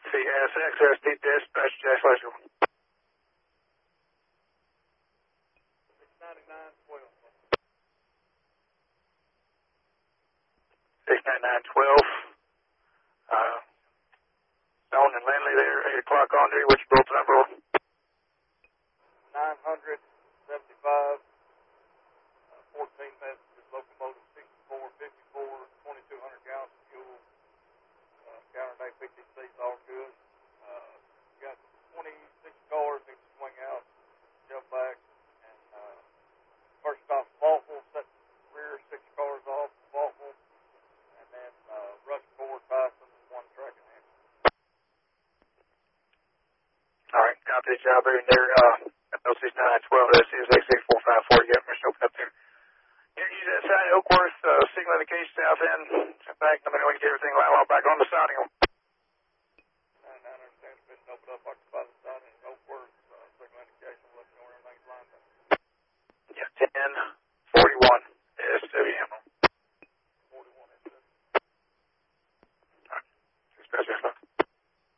CSXS dispatch dash Leslie. 69912. Stone and Lindley there, 8 o'clock on duty. What's your bolt number? 975, 14 messages, locomotive 6454, 2,200 gallons of fuel, counter day 50 seats, all good. Got 26 cars need to swing out, jump back, and first stop Faultville, set rear 6 cars off Faultville, and then Rushmore, Tyson, 1 track and half. All right, copy the job in there. L6912, that's CSX6454. You got permission to open up there. Use that side, Oakworth, signal in the case south end. Back, let me know when you get everything lined up back on the siding.